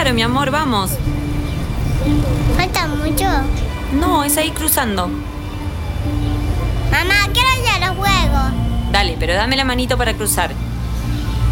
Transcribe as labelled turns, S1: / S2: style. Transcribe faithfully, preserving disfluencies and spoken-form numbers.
S1: Claro, mi amor, vamos.
S2: ¿Falta mucho?
S1: No, es ahí cruzando.
S2: Mamá, quiero ir a los juegos.
S1: Dale, pero dame la manito para cruzar.